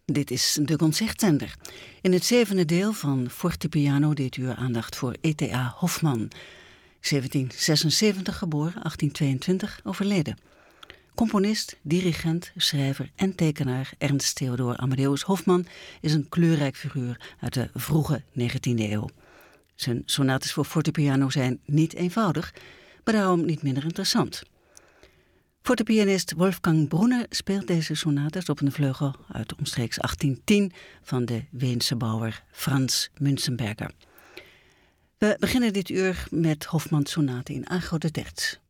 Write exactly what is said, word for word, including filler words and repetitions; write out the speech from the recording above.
Dit is de Concertzender. In het zevende deel van Fortepiano dit uur aandacht voor E T A Hoffmann. zeventien zesenzeventig geboren, achttien tweeëntwintig overleden. Componist, dirigent, schrijver en tekenaar Ernst Theodor Amadeus Hoffmann is een kleurrijk figuur uit de vroege negentiende eeuw. Zijn sonates voor fortepiano zijn niet eenvoudig, maar daarom niet minder interessant. Fortepianist Wolfgang Brunner speelt deze sonates op een vleugel uit omstreeks achttien tien van de Weense bouwer Franz Münzenberger. We beginnen dit uur met Hoffmanns sonate in A grote terts.